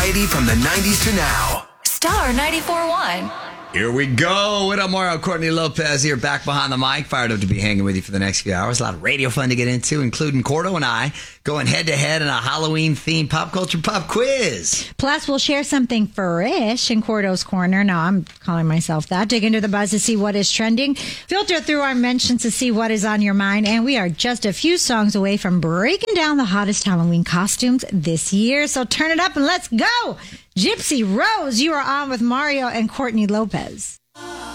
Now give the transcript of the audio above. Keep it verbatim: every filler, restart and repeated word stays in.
variety from the nineties to now. Star ninety-four point one. Here we go. What up, Mario? Courtney Lopez here, back behind the mic. Fired up to be hanging with you for the next few hours. A lot of radio fun to get into, including Cordo and I going head-to-head in a Halloween-themed pop culture pop quiz. Plus, we'll share something fresh in Cordo's Corner. Now, I'm calling myself that. Dig into the buzz to see what is trending. Filter through our mentions to see what is on your mind. And we are just a few songs away from breaking down the hottest Halloween costumes this year. So turn it up and let's go. Gypsy Rose, you are on with Mario and Courtney Lopez.